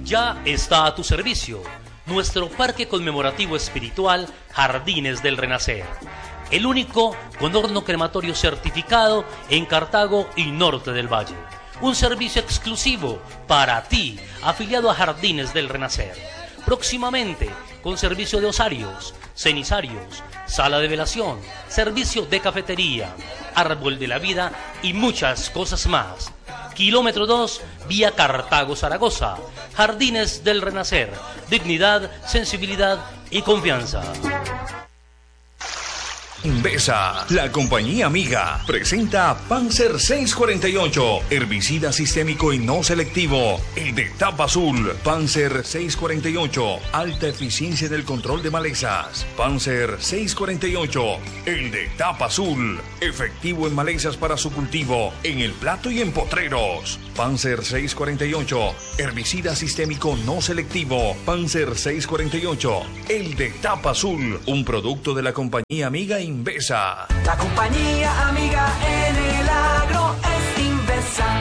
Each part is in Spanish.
Ya está a tu servicio nuestro parque conmemorativo espiritual Jardines del Renacer, el único con horno crematorio certificado en Cartago y Norte del Valle. Un servicio exclusivo para ti, afiliado a Jardines del Renacer. Próximamente, con servicio de osarios, cenizarios, sala de velación, servicio de cafetería, árbol de la vida y muchas cosas más. Kilómetro 2, vía Cartago-Zaragoza. Jardines del Renacer. Dignidad, sensibilidad y confianza. Invesa, la compañía amiga, presenta Panzer 648, herbicida sistémico y no selectivo, el de tapa azul. Panzer 648, alta eficiencia en el control de malezas. Panzer 648, el de tapa azul, efectivo en malezas para su cultivo, en el plato y en potreros. Panzer 648, herbicida sistémico no selectivo. Panzer 648, el de tapa azul, un producto de la compañía amiga Invesa. La compañía amiga en el agro es Invesa.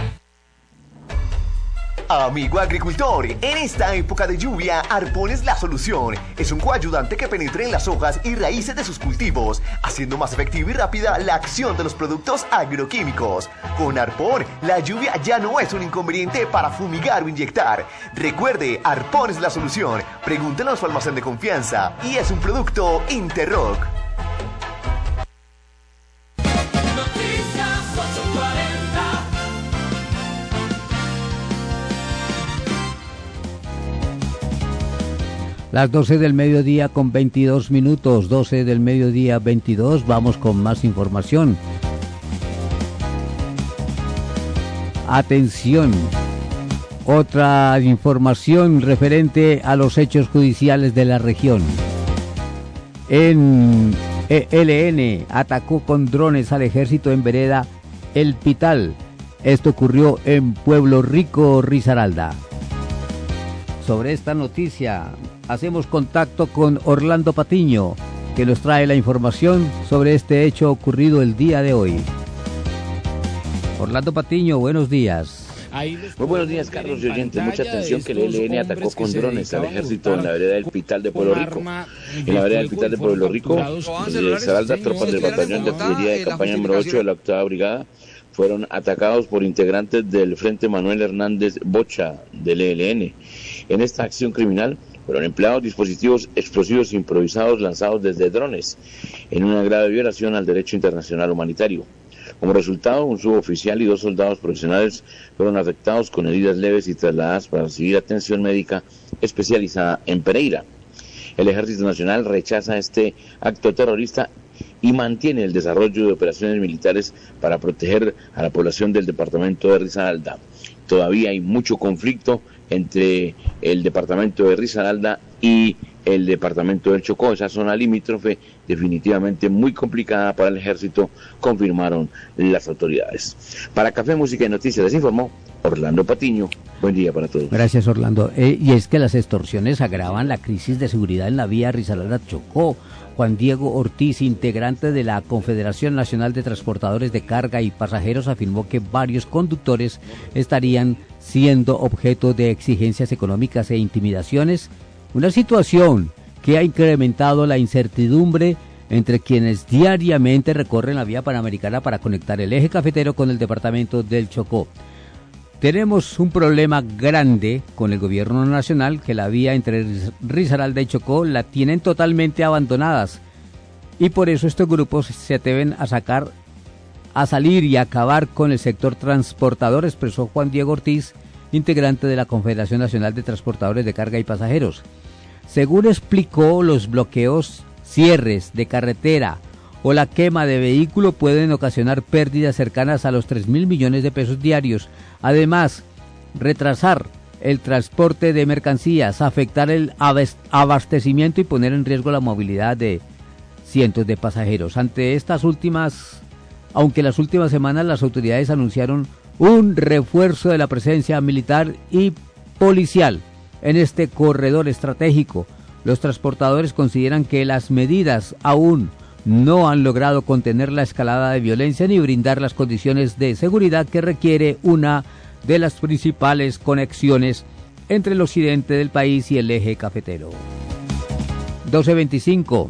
Amigo agricultor, en esta época de lluvia, Arpón es la solución. Es un coayudante que penetra en las hojas y raíces de sus cultivos, haciendo más efectiva y rápida la acción de los productos agroquímicos. Con Arpón, la lluvia ya no es un inconveniente para fumigar o inyectar. Recuerde, Arpón es la solución. Pregúntelo a su almacén de confianza y es un producto Interrock. Las 12 del mediodía con 22 minutos, 12 del mediodía 22, vamos con más información. Atención, otra información referente a los hechos judiciales de la región. En ELN atacó con drones al ejército en vereda El Pital. Esto ocurrió en Pueblo Rico, Risaralda. Sobre esta noticia hacemos contacto con Orlando Patiño, que nos trae la información sobre este hecho ocurrido el día de hoy. Orlando Patiño, buenos días. Muy buenos días, Carlos y oyentes. Mucha atención que el ELN atacó con drones al ejército en la vereda del Pital de Pueblo Rico. En la vereda del Pital de Pueblo Rico, de Risaralda, tropas del batallón de artillería de campaña número 8 de la 8ª Brigada fueron atacados por integrantes del Frente Manuel Hernández Bocha del ELN. En esta acción criminal fueron empleados dispositivos explosivos improvisados lanzados desde drones, en una grave violación al derecho internacional humanitario. Como resultado, un suboficial y 2 soldados profesionales fueron afectados con heridas leves y trasladadas para recibir atención médica especializada en Pereira. El Ejército Nacional rechaza este acto terrorista y mantiene el desarrollo de operaciones militares para proteger a la población del departamento de Risaralda. Todavía hay mucho conflicto entre el departamento de Risaralda y el departamento del Chocó, esa zona limítrofe definitivamente muy complicada para el ejército, confirmaron las autoridades. Para Café, Música y Noticias les informó Orlando Patiño. Buen día para todos. Gracias, Orlando. Y es que las extorsiones agravan la crisis de seguridad en la vía Risaralda-Chocó. Juan Diego Ortiz, integrante de la Confederación Nacional de Transportadores de Carga y Pasajeros, afirmó que varios conductores estarían siendo objeto de exigencias económicas e intimidaciones, una situación que ha incrementado la incertidumbre entre quienes diariamente recorren la vía panamericana para conectar el eje cafetero con el departamento del Chocó. Tenemos un problema grande con el gobierno nacional, que la vía entre Risaralda y Chocó la tienen totalmente abandonadas, y por eso estos grupos se atreven a salir y acabar con el sector transportador, expresó Juan Diego Ortiz, integrante de la Confederación Nacional de Transportadores de Carga y Pasajeros. Según explicó, los bloqueos, cierres de carretera o la quema de vehículo pueden ocasionar pérdidas cercanas a los 3.000 millones de pesos diarios. Además, retrasar el transporte de mercancías, afectar el abastecimiento y poner en riesgo la movilidad de cientos de pasajeros. Aunque las últimas semanas las autoridades anunciaron un refuerzo de la presencia militar y policial en este corredor estratégico, los transportadores consideran que las medidas aún no han logrado contener la escalada de violencia ni brindar las condiciones de seguridad que requiere una de las principales conexiones entre el occidente del país y el eje cafetero. 12:25.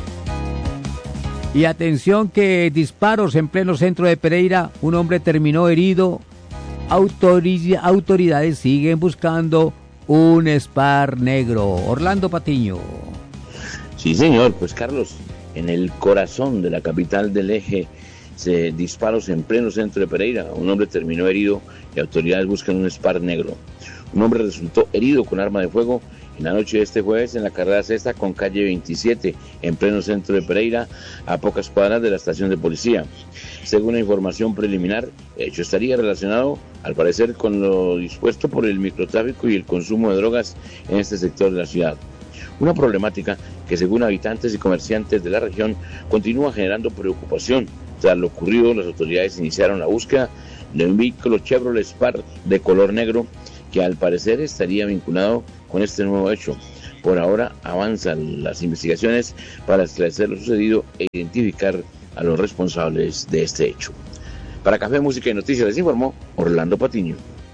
Y atención que disparos en pleno centro de Pereira, un hombre terminó herido. Autoridades siguen buscando un SPAR negro. Orlando Patiño. Sí, señor, pues Carlos, en el corazón de la capital del eje, disparos en pleno centro de Pereira. Un hombre terminó herido y autoridades buscan un SPAR negro. Un hombre resultó herido con arma de fuego en la noche de este jueves en la carrera sexta con calle 27, en pleno centro de Pereira, a pocas cuadras de la estación de policía. Según la información preliminar, el hecho estaría relacionado, al parecer, con lo dispuesto por el microtráfico y el consumo de drogas en este sector de la ciudad. Una problemática que, según habitantes y comerciantes de la región, continúa generando preocupación. Tras lo ocurrido, las autoridades iniciaron la búsqueda de un vehículo Chevrolet SPAR de color negro que al parecer estaría vinculado con este nuevo hecho. Por ahora avanzan las investigaciones para esclarecer lo sucedido e identificar a los responsables de este hecho. Para Café, Música y Noticias les informó Orlando Patiño.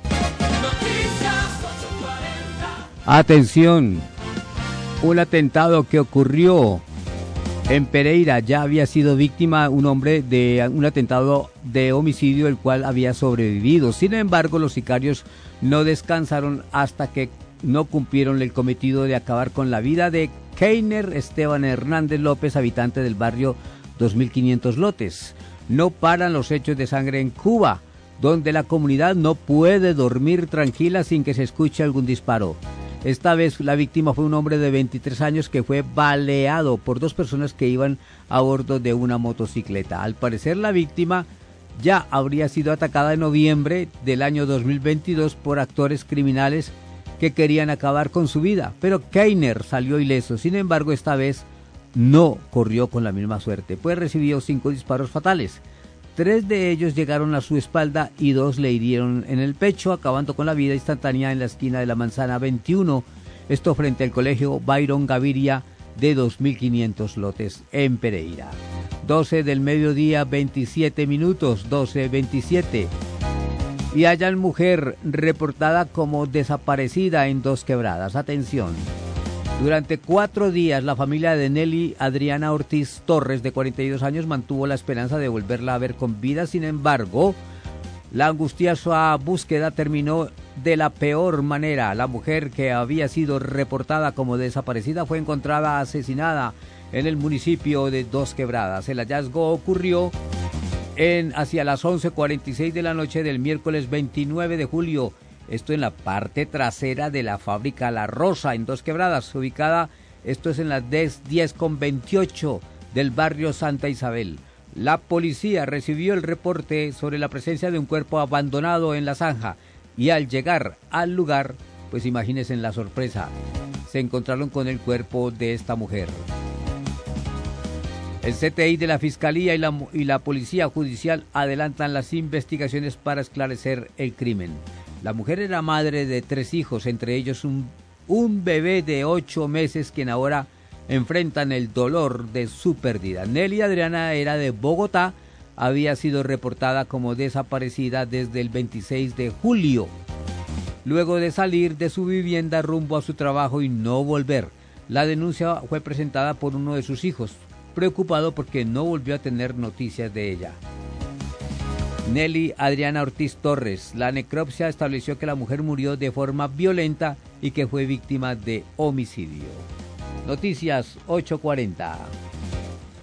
Atención, un atentado que ocurrió en Pereira. Ya había sido víctima un hombre de un atentado de homicidio, el cual había sobrevivido. Sin embargo, los sicarios no descansaron hasta que no cumplieron el cometido de acabar con la vida de Keiner Esteban Hernández López, habitante del barrio 2500 Lotes. No paran los hechos de sangre en Cuba, donde la comunidad no puede dormir tranquila sin que se escuche algún disparo. Esta vez la víctima fue un hombre de 23 años que fue baleado por dos personas que iban a bordo de una motocicleta. Al parecer la víctima ya habría sido atacada en noviembre del año 2022 por actores criminales que querían acabar con su vida, pero Keiner salió ileso. Sin embargo, esta vez no corrió con la misma suerte, pues recibió 5 disparos fatales. 3 de ellos llegaron a su espalda y 2 le hirieron en el pecho, acabando con la vida instantánea en la esquina de la Manzana 21, esto frente al colegio Byron Gaviria de 2500 Lotes en Pereira. 12 del mediodía, 27 minutos, 12:27. Y hayan mujer reportada como desaparecida en Dos Quebradas. Atención. Durante 4 días, la familia de Nelly Adriana Ortiz Torres, de 42 años, mantuvo la esperanza de volverla a ver con vida. Sin embargo, la angustiosa búsqueda terminó de la peor manera. La mujer, que había sido reportada como desaparecida, fue encontrada asesinada en el municipio de Dos Quebradas. El hallazgo ocurrió hacia las 11:46 de la noche del miércoles 29 de julio. Esto en la parte trasera de la fábrica La Rosa, en Dos Quebradas, ubicada, esto es en las 10:28 del barrio Santa Isabel. La policía recibió el reporte sobre la presencia de un cuerpo abandonado en la zanja y al llegar al lugar, pues imagínense la sorpresa, se encontraron con el cuerpo de esta mujer. El CTI de la Fiscalía y la Policía Judicial adelantan las investigaciones para esclarecer el crimen. La mujer era madre de 3 hijos, entre ellos un bebé de 8 meses, quien ahora enfrentan el dolor de su pérdida. Nelly Adriana era de Bogotá, había sido reportada como desaparecida desde el 26 de julio, luego de salir de su vivienda rumbo a su trabajo y no volver. La denuncia fue presentada por uno de sus hijos, preocupado porque no volvió a tener noticias de ella. Nelly Adriana Ortiz Torres. La necropsia estableció que la mujer murió de forma violenta y que fue víctima de homicidio. Noticias 8:40.